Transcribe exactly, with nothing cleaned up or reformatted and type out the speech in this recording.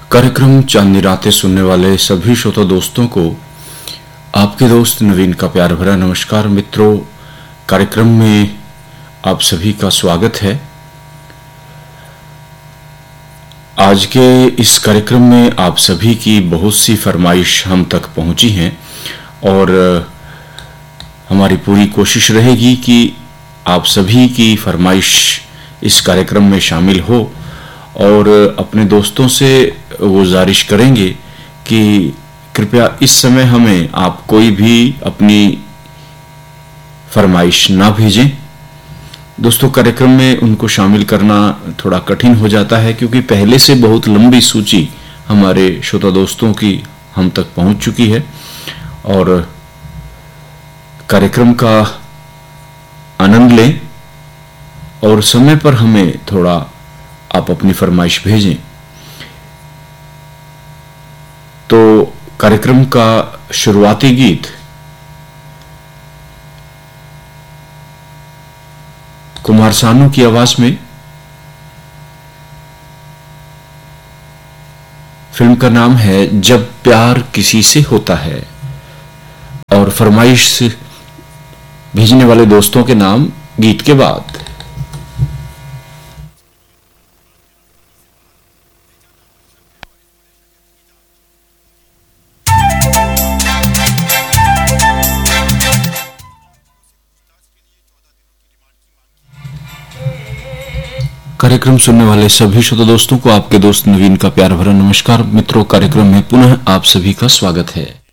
कार्यक्रम चांदनी रातें सुनने वाले सभी श्रोता दोस्तों को आपके दोस्त नवीन का प्यार भरा नमस्कार। मित्रों, कार्यक्रम में आप सभी का स्वागत है। आज के इस कार्यक्रम में आप सभी की बहुत सी फरमाइश हम तक पहुंची हैं और हमारी पूरी कोशिश रहेगी कि आप सभी की फरमाइश इस कार्यक्रम में शामिल हो और अपने दोस्तों से गुजारिश करेंगे कि कृपया इस समय हमें आप कोई भी अपनी फरमाइश ना भेजें। दोस्तों, कार्यक्रम में उनको शामिल करना थोड़ा कठिन हो जाता है क्योंकि पहले से बहुत लंबी सूची हमारे श्रोता दोस्तों की हम तक पहुंच चुकी है और कार्यक्रम का आनंद लें और समय पर हमें थोड़ा आप अपनी फरमाइश भेजें। तो कार्यक्रम का शुरुआती गीत कुमार सानू की आवाज में, फिल्म का नाम है जब प्यार किसी से होता है और फरमाइश भेजने वाले दोस्तों के नाम गीत के बाद। कार्यक्रम सुनने वाले सभी श्रोता दोस्तों को आपके दोस्त नवीन का प्यार भरा नमस्कार। मित्रों, कार्यक्रम में पुनः आप सभी का स्वागत है।